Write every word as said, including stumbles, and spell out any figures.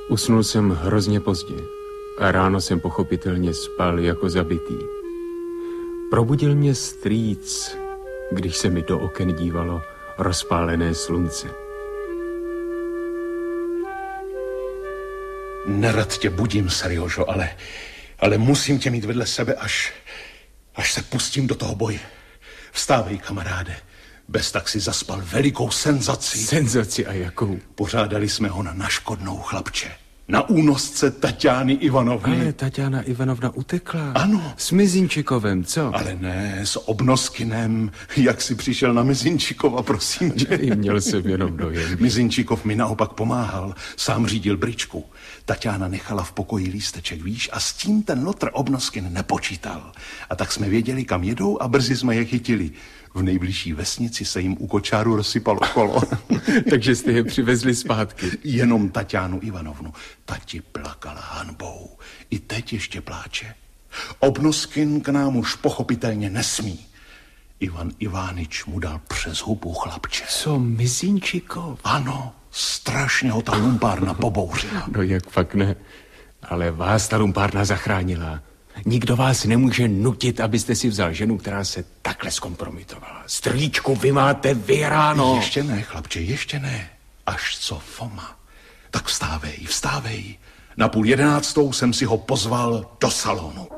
Usnul jsem hrozně pozdě a ráno jsem pochopitelně spal jako zabitý. Probudil mě strýc, když se mi do oken dívalo rozpálené slunce. Nerad tě budím, Seriožo, ale, ale musím tě mít vedle sebe, až, až se pustím do toho boje. Vstávej, kamaráde. Bez tak si zaspal velikou senzaci. Senzaci a jakou? Pořádali jsme ho na naškodnou, chlapče. Na únosce Taťány Ivanovny. Ale Taťána Ivanovna utekla. Ano. S Mizinčikovem, co? Ale ne, s Obnoskinem. Jak si přišel na Mizinčikova, prosím tě. I měl jsem jenom dojem. Mizinčikov mi naopak pomáhal. Sám řídil bričku. Taťána nechala v pokoji lísteček, víš, a s tím ten lotr Obnoskin nepočítal. A tak jsme věděli, kam jedou a brzy jsme je chytili. V nejbližší vesnici se jim u kočáru rozsypalo kolo. Takže jste je přivezli zpátky. Jenom Taťánu Ivanovnu. Tati plakala hanbou. I teď ještě pláče. Obnoskin k nám už pochopitelně nesmí. Ivan Ivánič mu dal přes hubu, chlapče. Co, Mizinčikov? Ano, strašně ho ta lumpárna pobouřila. No jak fakt ne. Ale vás ta lumpárna zachránila. Nikdo vás nemůže nutit, abyste si vzal ženu, která se takhle zkompromitovala. Strýčku, vy máte vyhráno. Ještě ne, chlapče, ještě ne. Až co Foma. Tak vstávej, vstávej. Na půl jedenáctou jsem si ho pozval do salonu.